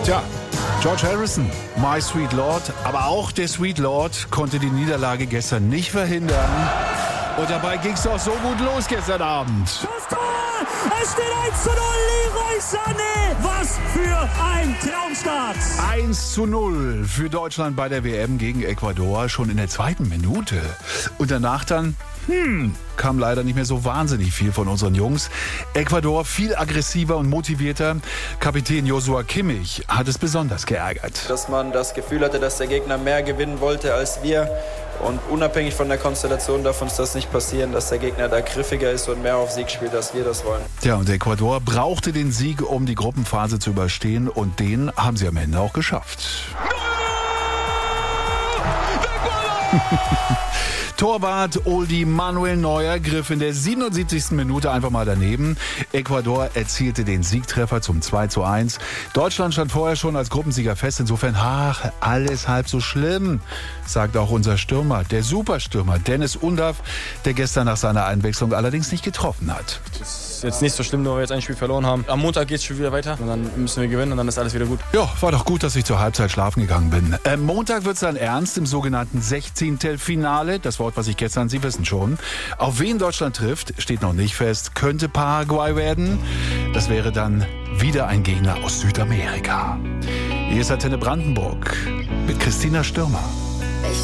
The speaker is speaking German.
Tja, George Harrison, My Sweet Lord, aber auch der Sweet Lord konnte die Niederlage gestern nicht verhindern. Und dabei ging es doch so gut los gestern Abend. Das Tor! Es steht 1:0, Leroy Sané! Was für ein Traumstart! 1:0 für Deutschland bei der WM gegen Ecuador, schon in der zweiten Minute. Und danach dann, kam leider nicht mehr so wahnsinnig viel von unseren Jungs. Ecuador viel aggressiver und motivierter. Kapitän Joshua Kimmich hat es besonders geärgert. Dass man das Gefühl hatte, dass der Gegner mehr gewinnen wollte als wir. Und unabhängig von der Konstellation darf uns das nicht passieren, dass der Gegner da griffiger ist und mehr auf Sieg spielt, als wir das wollen. Ja, und Ecuador brauchte den Sieg, um die Gruppenphase zu überstehen. Und den haben sie am Ende auch geschafft. Torwart Oldie Manuel Neuer griff in der 77. Minute einfach mal daneben. Ecuador erzielte den Siegtreffer zum 2:1. Deutschland stand vorher schon als Gruppensieger fest. Insofern, alles halb so schlimm, sagt auch unser Stürmer, der Superstürmer Dennis Undav, der gestern nach seiner Einwechslung allerdings nicht getroffen hat. Das ist jetzt nicht so schlimm, nur weil wir jetzt ein Spiel verloren haben. Am Montag geht es schon wieder weiter und dann müssen wir gewinnen und dann ist alles wieder gut. Ja, war doch gut, dass ich zur Halbzeit schlafen gegangen bin. Montag wird es dann ernst im sogenannten 16-Tel-Finale. Das Wort, was ich gestern, Sie wissen schon. Auf wen Deutschland trifft, steht noch nicht fest. Könnte Paraguay werden. Das wäre dann wieder ein Gegner aus Südamerika. Hier ist Antenne Brandenburg mit Christina Stürmer.